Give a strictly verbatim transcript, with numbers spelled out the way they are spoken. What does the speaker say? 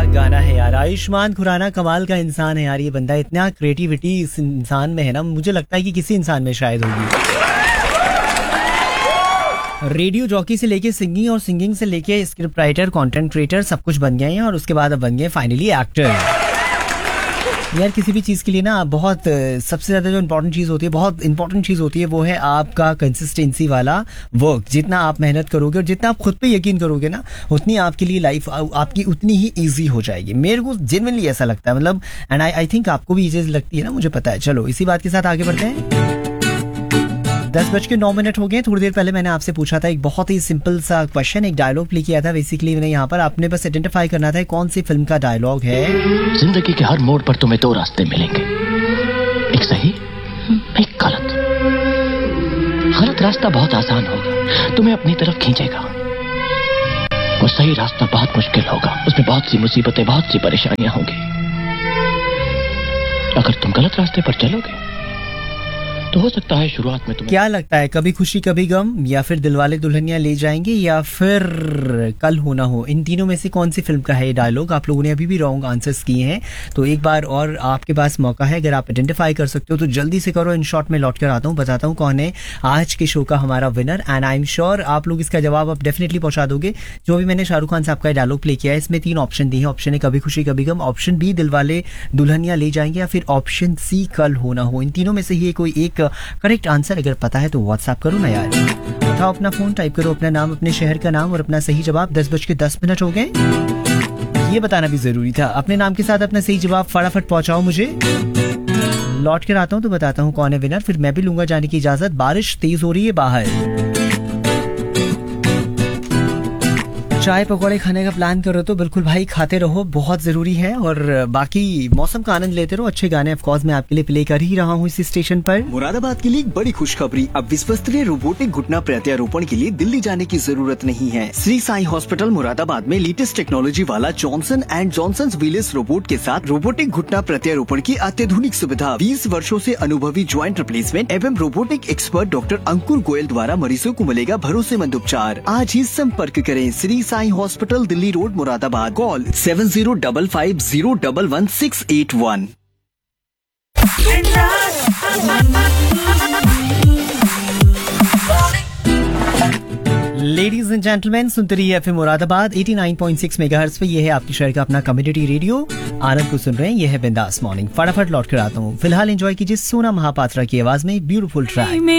गाना है यार। आयुष्मान खुराना कमाल का इंसान है यार, ये बंदा इतना क्रिएटिविटी इस इंसान में है ना, मुझे लगता है कि किसी इंसान में शायद होगी। रेडियो जॉकी से लेके सिंगिंग और सिंगिंग से लेके स्क्रिप्ट राइटर, कंटेंट क्रिएटर सब कुछ बन गए हैं और उसके बाद अब बन गए फाइनली एक्टर। यार किसी भी चीज़ के लिए ना बहुत सबसे ज़्यादा जो इम्पोर्टेंट चीज़ होती है, बहुत इंपॉर्टेंट चीज़ होती है, वो है आपका कंसिस्टेंसी वाला वर्क। जितना आप मेहनत करोगे और जितना आप खुद पे यकीन करोगे ना, उतनी आपके लिए लाइफ आपकी उतनी ही ईजी हो जाएगी। मेरे को जेन्युइनली ऐसा लगता है, मतलब एंड आई आई थिंक आपको भी ये चीज़ लगती है ना, मुझे पता है। चलो इसी बात के साथ आगे बढ़ते हैं। दस बज के नौ मिनट हो गए। थोड़ी देर पहले मैंने आपसे पूछा था एक बहुत ही सिंपल सा क्वेश्चन, एक डायलॉग प्ले किया था बेसिकली मैंने यहाँ पर। आपने बस आइडेंटिफाई करना था कौन सी फिल्म का डायलॉग है। जिंदगी के हर मोड़ पर तुम्हें दो रास्ते मिलेंगे, एक सही, एक गलत। गलत रास्ता बहुत आसान होगा, तुम्हें अपनी तरफ खींचेगा। वो सही रास्ता बहुत मुश्किल होगा, उसमें बहुत सी मुसीबतें, बहुत सी परेशानियां होंगी। अगर तुम गलत रास्ते पर चलोगे तो हो सकता है शुरुआत में तुम्हें क्या लगता है, कभी खुशी कभी गम, या फिर दिलवाले दुल्हनिया ले जाएंगे, या फिर कल हो ना हो, इन तीनों में से कौन सी फिल्म का है ये डायलॉग? आप लोगों ने अभी भी रॉन्ग आंसर्स किए हैं, तो एक बार और आपके पास मौका है। अगर आप आइडेंटिफाई कर सकते हो तो जल्दी से करो। इन शॉर्ट में लौट कर आता हूँ, बताता हूँ कौन है आज के शो का हमारा winner. And I am sure आप लोग इसका जवाब आप डेफिनेटली पहुंचा दोगे। जो भी मैंने शाहरुख खान साहब का डायलॉग प्ले किया है, इसमें तीन ऑप्शन दिए हैं। ऑप्शन ए कभी खुशी कभी गम, ऑप्शन बी दिलवाले दुल्हनिया ले जाएंगे, या फिर ऑप्शन सी कल हो ना हो। इन तीनों में से ही कोई एक करेक्ट आंसर अगर पता है तो व्हाट्सएप करो ना यार। उठाओ अपना फोन, टाइप करो अपना नाम, अपने शहर का नाम और अपना सही जवाब। दस बज के दस मिनट हो गए, ये बताना भी जरूरी था। अपने नाम के साथ अपना सही जवाब फटाफट पहुंचाओ मुझे। लौट कर आता हूं तो बताता हूं कौन है विनर, फिर मैं भी लूंगा जाने की इजाजत। बारिश तेज हो रही है बाहर, चाय पकौड़े खाने का प्लान कर रहे हो तो बिल्कुल भाई खाते रहो, बहुत जरूरी है। और बाकी मौसम का आनंद लेते रहो। अच्छे गाने ऑफ कोर्स मैं आपके लिए प्ले कर ही रहा हूँ इसी स्टेशन पर। मुरादाबाद के लिए एक बड़ी खुशखबरी, अब विश्वस्तरीय रोबोटिक घुटना प्रत्यारोपण के लिए दिल्ली जाने की जरूरत नहीं है। श्री साई हॉस्पिटल मुरादाबाद में लेटेस्ट टेक्नोलॉजी वाला Johnson and Johnson wheels robot के साथ रोबोटिक घुटना प्रत्यारोपण की अत्याधुनिक सुविधा, बीस वर्षों से अनुभवी ज्वाइंट रिप्लेसमेंट एवं रोबोटिक एक्सपर्ट डॉक्टर अंकुर गोयल द्वारा मरीजों को मिलेगा भरोसेमंद उपचार। आज ही संपर्क करें Shri Sai hospital, Delhi road, Moradabad. Call seven zero double five zero double one six eight one. Ladies and gentleman, सुनते रहिए FM Moradabad eighty nine point six megahertz पे। ये है आपके शहर का अपना कम्युनिटी रेडियो। आनंद को सुन रहे हैं, ये है बिंदास मॉर्निंग। फटाफट लौट कर आता हूँ। फिलहाल एंजॉय कीजिए सोना महापात्रा की आवाज में ब्यूटीफुल ट्रैक।